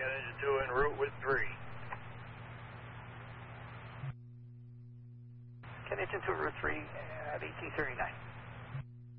got engine 2 en route with 3. Got engine 2 route 3 at 1839.